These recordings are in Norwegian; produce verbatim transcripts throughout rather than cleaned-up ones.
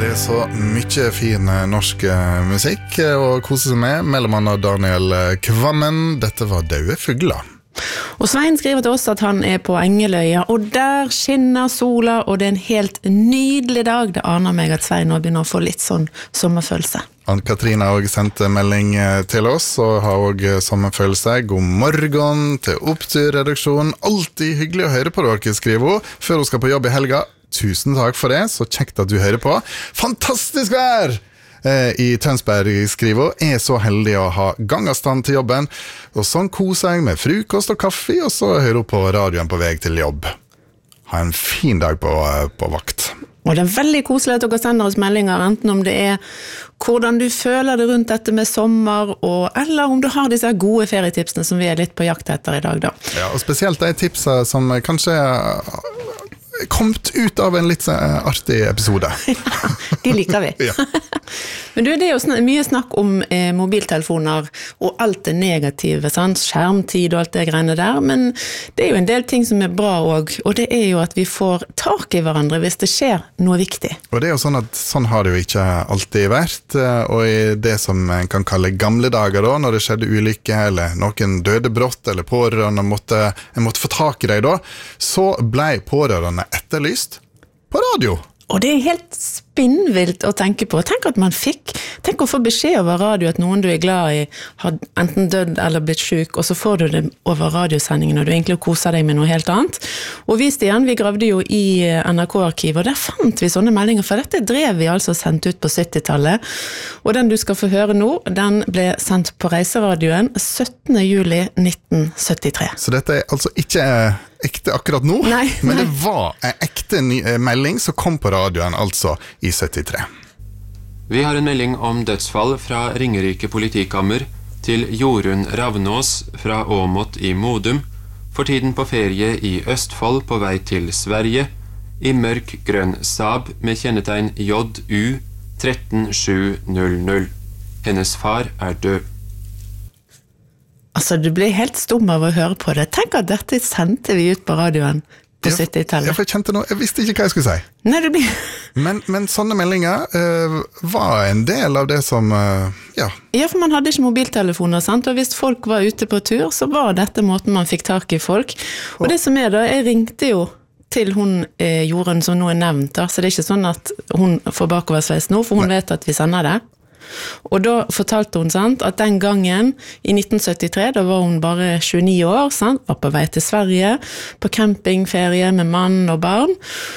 Det er så mye fin norsk musikk å kose seg med, mellom annet Daniel Kvammen. Dette var Daue Fugler. Og Svein skriver til oss at han er på Engeløya, og der skinner sola, og det er en helt nydelig dag. Det aner meg at Svein nå begynner å få litt sånn sommerfølelse. Ann-Katrine har også sendt melding til oss, og har også sommerfølelse. God morgen til Opptur-redaksjonen. Alltid hyggelig å høre på dere, skriver hun, før hun skal på jobb i helga. Tusen takk for det, så kjekt at du hører på. Fantastisk vær! I Tønsberg, skriver hun, er så heldig å ha gangavstand til jobben, og sånn koser jeg med frukost og kaffe, og så hører hun på radioen på vei til jobb. Ha en fin dag på, på vakt. Og det er veldig koselig at dere sender oss meldinger, enten om det er hvordan du føler det rundt dette med sommer, og, eller om du har disse gode ferietipsene som vi er litt på jakt etter i dag da. Ja, og spesielt de tipsene som kanskje kommet ut av en litt artig episode. Ja, de liker vi. Ja. Men du, det er jo sn- mye snakk om eh, mobiltelefoner og alt det negative, sant? Skjermtid og alt det greiene der, men det er jo en del ting som er bra også, og det er jo at vi får tak i hverandre hvis det skjer noe viktig. Og det er jo sånn at sånn har det jo ikke alltid vært, og i det som en kan kalle gamle dager da, når det skjedde ulykke, eller noen døde brått, eller pårørende måtte, en måtte få tak i deg da, så ble pårørende etterlyst på radio. Og det er helt spinnvilt å tenke på. Tenk at man fikk, tenk å få beskjed over radio at noen du er glad i har enten dødd eller blitt syk, og så får du det over radiosendingen, og du egentlig koser deg med noe helt annet. Og vi, Stian, vi gravde jo i N R K-arkivet, og der fant vi sånne meldinger, for dette drev vi altså sendt ut på syttitallet. Og den du skal få høre nå, den ble sendt på Reiseradioen syttende juli nitten syttitre. Så dette er altså ikke ekte akkurat nå, nei, men nei. det var en ekte ny, eh, melding som kom på radioen altså i syttitre. Vi har en melding om dødsfall fra Ringerike politikammer til Jorunn Ravnås fra Åmot i Modum, for tiden på ferie i Østfold på vei til Sverige, i mørk grønn Saab med kjennetegn J U tretten sju null null. Hennes far er død. Altså, du blir helt stum av å høre på det. Tenk at dette sendte vi ut på radioen på syttitallet. Jeg, jeg kjente noe, jeg visste ikke hva jeg skulle si. Nei, det blir... men, men sånne meldinger uh, var en del av det som, uh, ja. Ja, for man hadde ikke mobiltelefoner, sant? Og hvis folk var ute på tur, så var dette måten man fikk tak i folk. Og, og det som er da, jeg ringte jo til hun eh, Jorunn som nå er nevnt, da, så det er ikke sånn at hun får bakoversveis nå, for hun Nei. Vet at vi sender det. Og da fortalte hun, sant, at den gangen i nitten syttitre, da var hun bare tjueni år, sant, var på vei til Sverige, på campingferie med mann og barn.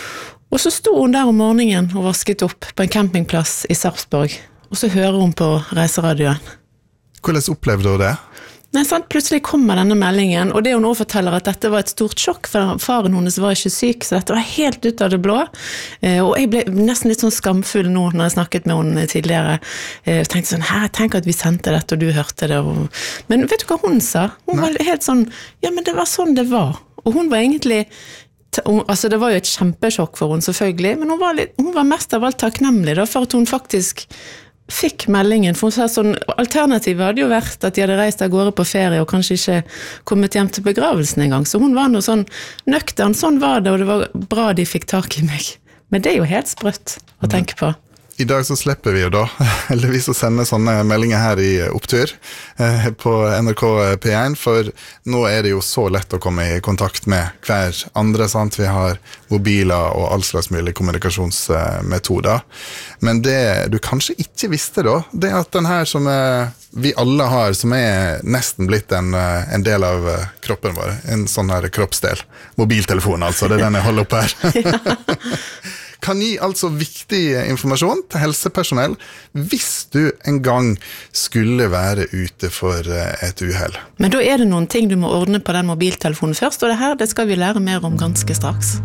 Og så sto hun der om morgenen og vasket opp på en campingplass i Sarpsborg, og så hører hun på Reiseradioen. Hvordan opplevde hun det? Nei, sant, plutselig kommer denne meldingen, og det hun også forteller at dette var et stort sjokk, for faren hennes var ikke syk, så dette var helt ut av det blå. Eh, og jeg ble nesten litt sånn skamfull nå når jeg snakket med henne tidligere. Eh, jeg tenkte sånn, her, tenk at vi sendte dette, og du hørte det. Og... Men vet du hva hun sa? Hun Nei. Var helt sånn, ja, men det var sånn det var. Og hun var egentlig... Altså, det var jo et kjempesjokk for hun selvfølgelig, men hun var, litt, hun var mest av alt takknemlig da, for at hun faktisk... fikk meldingen, for hun sa sånn, alternativet hadde jo vært at de hadde reist av gårde på ferie og kanskje ikke kommet hjem til begravelsen en gang, så hun var noe sånn nøktern, sånn var det, og det var bra de fikk tak i meg. Men det er jo helt sprøtt å tenke på. I dag så slipper vi jo da, heldigvis å sende sånne meldinger her i Opptur eh, på N R K P én, for nå er det jo så lett å komme i kontakt med hver andre, sant? Vi har mobiler og all slags mulig kommunikasjonsmetoder. Men det du kanskje ikke visste da, det er at den her som er, vi alle har, som er nesten blitt en, en del av kroppen vår, en sånn her kroppsdel. Mobiltelefon altså, det er den jeg holder opp her. Ja. Kan gi altså viktig informasjon til helsepersonell hvis du en gang skulle være ute for et uheld. Men da er det noen ting du må ordne på den mobiltelefonen først, og det her det skal vi lære mer om ganske straks.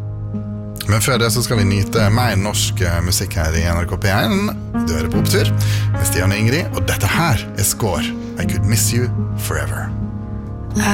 Men før det så skal vi nyte mer norsk musikk her i N R K P én. Du hører på Opptur med Stian og Ingrid, og dette her er Skår. I Could Miss You Forever.